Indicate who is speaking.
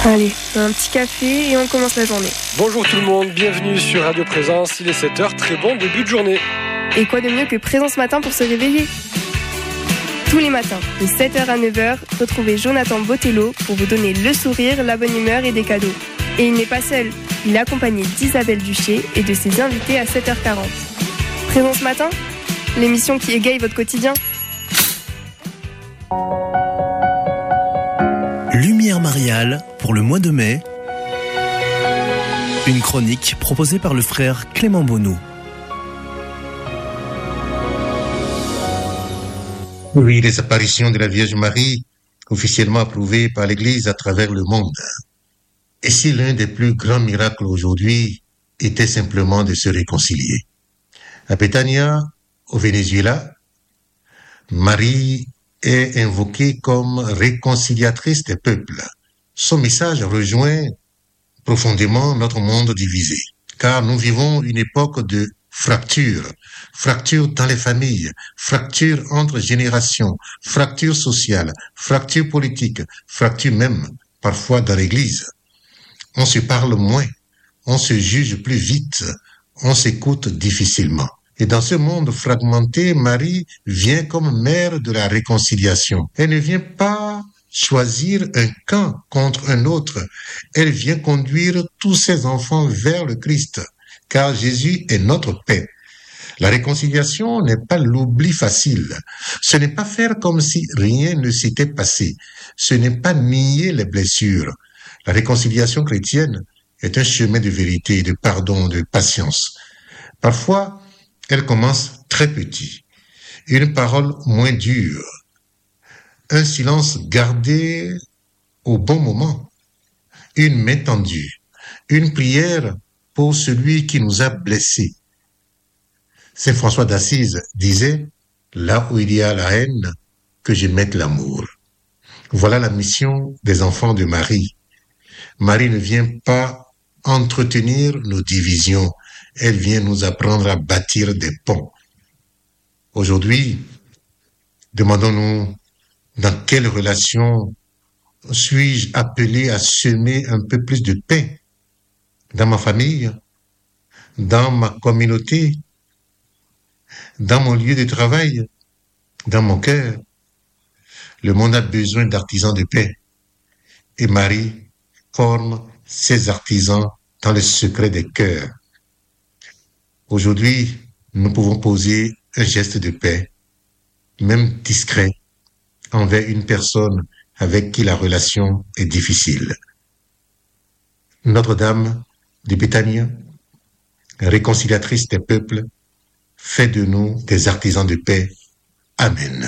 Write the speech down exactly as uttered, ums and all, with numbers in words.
Speaker 1: Allez, un petit café et on commence la journée.
Speaker 2: Bonjour tout le monde, bienvenue sur Radio Présence, il est sept heures, très bon début de journée.
Speaker 1: Et quoi de mieux que Présence Matin pour se réveiller ? Tous les matins, de sept heures à neuf heures, retrouvez Jonathan Botello pour vous donner le sourire, la bonne humeur et des cadeaux. Et il n'est pas seul, il est accompagné d'Isabelle Duché et de ses invités à sept heures quarante. Présence Matin, l'émission qui égaye votre quotidien.
Speaker 3: Lumière mariale pour le mois de mai. Une chronique proposée par le frère Clément Bonnou.
Speaker 4: Oui, les apparitions de la Vierge Marie, officiellement approuvées par l'Église à travers le monde. Et si l'un des plus grands miracles aujourd'hui était simplement de se réconcilier. À Betania, au Venezuela, Marie est invoquée comme réconciliatrice des peuples. Son message rejoint profondément notre monde divisé, car nous vivons une époque de fracture, fracture dans les familles, fracture entre générations, fracture sociale, fracture politique, fracture même parfois dans l'Église. On se parle moins, on se juge plus vite, on s'écoute difficilement. Et dans ce monde fragmenté, Marie vient comme mère de la réconciliation. Elle ne vient pas choisir un camp contre un autre. Elle vient conduire tous ses enfants vers le Christ, car Jésus est notre paix. La réconciliation n'est pas l'oubli facile. Ce n'est pas faire comme si rien ne s'était passé. Ce n'est pas nier les blessures. La réconciliation chrétienne est un chemin de vérité, de pardon, de patience. Parfois, elle commence très petit. Une parole moins dure. Un silence gardé au bon moment. Une main tendue. Une prière pour celui qui nous a blessés. Saint François d'Assise disait, là où il y a la haine, que je mette l'amour. Voilà la mission des enfants de Marie. Marie ne vient pas entretenir nos divisions. Elle vient nous apprendre à bâtir des ponts. Aujourd'hui, demandons-nous dans quelle relation suis-je appelé à semer un peu plus de paix dans ma famille, dans ma communauté, dans mon lieu de travail, dans mon cœur. Le monde a besoin d'artisans de paix. Et Marie forme ses artisans dans le secret des cœurs. Aujourd'hui, nous pouvons poser un geste de paix, même discret, envers une personne avec qui la relation est difficile. Notre-Dame de Betania, réconciliatrice des peuples, fait de nous des artisans de paix. Amen.